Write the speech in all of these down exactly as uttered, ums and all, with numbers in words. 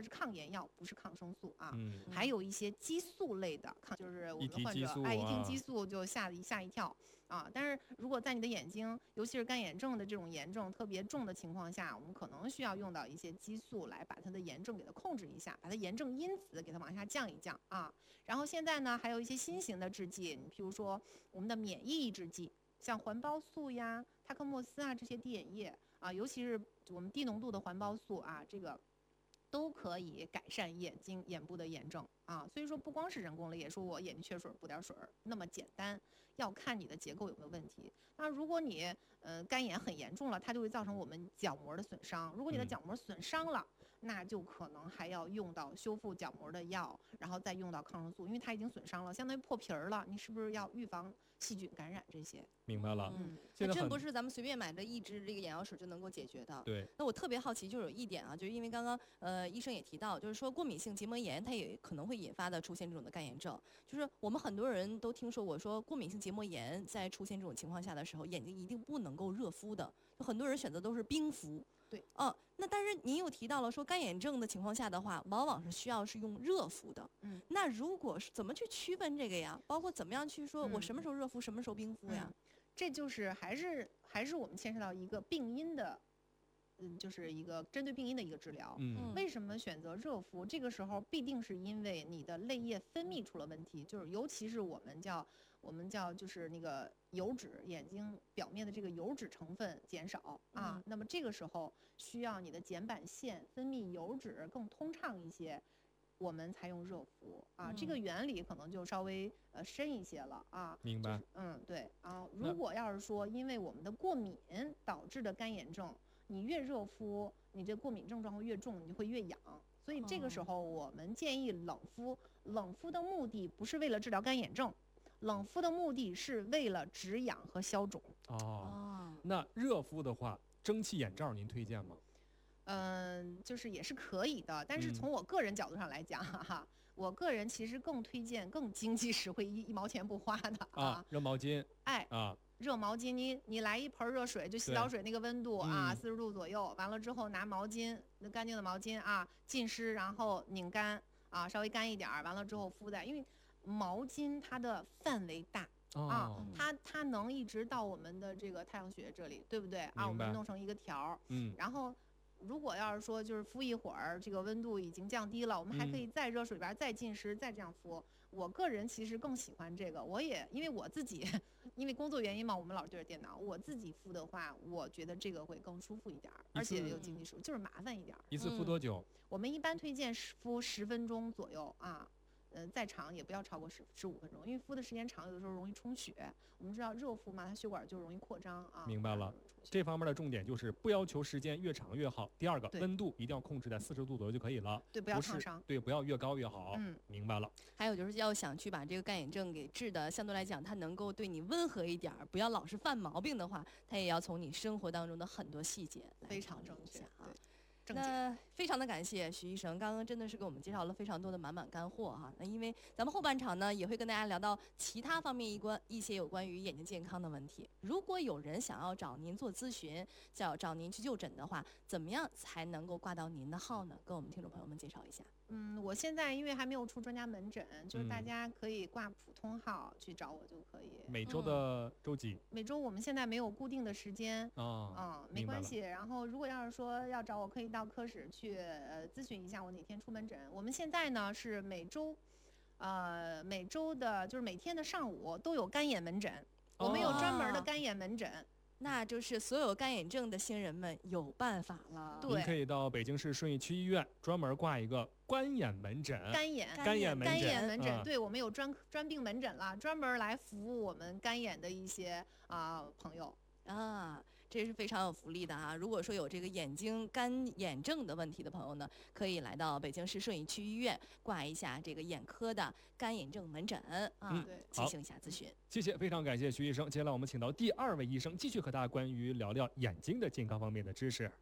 它是抗炎药，不是抗生素啊。 嗯， 还有一些激素类的抗，就是我们的患者哎一听激素就吓一吓一跳啊。但是如果在你的眼睛，尤其是干眼症的这种炎症特别重的情况下，我们可能需要用到一些激素来把它的炎症给它控制一下，把它炎症因子给它往下降一降啊。然后现在呢，还有一些新型的制剂，你譬如说我们的免疫抑制剂，像环孢素呀、他克莫司啊这些滴眼液啊，尤其是我们低浓度的环孢素啊，这个都可以改善眼睛眼部的炎症啊。所以说不光是人工泪液，说我眼睛缺水补点水那么简单，要看你的结构有没有问题。那如果你呃干眼很严重了，它就会造成我们角膜的损伤。如果你的角膜损伤了，嗯、那就可能还要用到修复角膜的药，然后再用到抗生素，因为它已经损伤了，相当于破皮儿了。你是不是要预防细菌感染这些？ 明白了， 嗯，那真不是咱们随便买的一支这个眼药水就能够解决的。 对， 那我特别好奇，就有一点啊，就是因为刚刚呃医生也提到，就是说过敏性结膜炎它也可能会引发的出现这种的干眼症。就是我们很多人都听说过，说过敏性结膜炎在出现这种情况下的时候，眼睛一定不能够热敷的，就很多人选择都是冰敷。 对， 哦，那但是您又提到了说干眼症的情况下的话，往往是需要是用热敷的。 嗯， 那如果是怎么去区分这个呀？包括怎么样去说我什么时候热敷，什么时候冰敷呀？ 嗯这就是还是还是我们牵涉到一个病因的，嗯，就是一个针对病因的一个治疗。 嗯， 为什么选择热敷？这个时候必定是因为你的泪液分泌出了问题，就是尤其是我们叫我们叫就是那个油脂，眼睛表面的这个油脂成分减少啊。 嗯、 那么这个时候需要你的睑板腺分泌油脂更通畅一些。我们才用热敷啊， 嗯、 这个原理可能就稍微呃深一些了啊。 明白。 就是、嗯，对啊。如果要是说因为我们的过敏导致的干眼症，你越热敷，你这过敏症状会越重，你就会越痒。所以这个时候我们建议冷敷。冷敷的目的不是为了治疗干眼症，冷敷的目的是为了止痒和消肿。 哦，哦那热敷的话，蒸汽眼罩您推荐吗？ 嗯，就是也是可以的，但是从我个人角度上来讲，哈、嗯、哈，我个人其实更推荐更经济实惠、一一毛钱不花的啊， 啊热毛巾， 哎啊， 热毛巾，你你来一盆热水，就洗澡水那个温度啊，四十、嗯、度左右，完了之后拿毛巾，那干净的毛巾啊，浸湿，然后拧干啊，稍微干一点，完了之后敷在，因为毛巾它的范围大。 哦、 啊，它它能一直到我们的这个太阳穴这里，对不对啊？我们弄成一个条， 嗯， 然后如果要是说就是敷一会儿，这个温度已经降低了，我们还可以在热水里边再浸湿，再这样敷。我个人其实更喜欢这个，我也因为我自己因为工作原因嘛，我们老对着电脑，我自己敷的话，我觉得这个会更舒服一点，而且又经济实惠，就是麻烦一点。 一次敷多久？ 嗯、我们一般推荐敷十分钟左右啊。呃，再长也不要超过十十五分钟，因为敷的时间长，有的时候容易充血。我们知道热敷嘛，它血管就容易扩张啊。 明白了，这方面的重点就是不要求时间越长越好。第二个，温度一定要控制在四十度左右就可以了。 对，不要烫伤。 对，不要越高越好。 嗯， 明白了。 还有就是要想去把这个干眼症给治的，相对来讲它能够对你温和一点，不要老是犯毛病的话，它也要从你生活当中的很多细节来非常正确啊。那非常的感谢徐医生，刚刚真的是给我们介绍了非常多的满满干货哈。那因为咱们后半场呢也会跟大家聊到其他方面一关一些有关于眼睛健康的问题。如果有人想要找您做咨询，想找您去就诊的话，怎么样才能够挂到您的号呢？跟我们听众朋友们介绍一下。 嗯，我现在因为还没有出专家门诊，就是大家可以挂普通号去找我就可以。 每周的周几？ 嗯、每周我们现在没有固定的时间啊、 哦， 嗯，没关系。然后如果要是说要找我，可以到科室去呃咨询一下我哪天出门诊。我们现在呢是每周，呃每周的就是每天的上午都有干眼门诊， 哦、 我们有专门的干眼门诊。 那就是所有干眼症的新人们有办法了。 对， 您可以到北京市顺义区医院专门挂一个干眼门诊。 干眼干眼门诊， 干眼门诊， 嗯、 对，我们有专专病门诊了，专门来服务我们干眼的一些啊、呃、朋友。 啊，这是非常有福利的啊！如果说有这个眼睛干眼症的问题的朋友呢，可以来到北京市顺义区医院挂一下这个眼科的干眼症门诊啊， 嗯、 进行一下咨询。 谢谢，非常感谢徐医生。接下来我们请到第二位医生，继续和大家关于聊聊眼睛的健康方面的知识。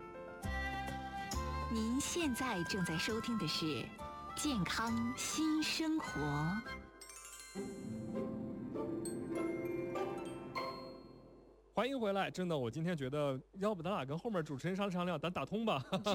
您现在正在收听的是《健康新生活》。 欢迎回来，真的，我今天觉得，要不咱俩跟后面主持人商量商量，咱打通吧。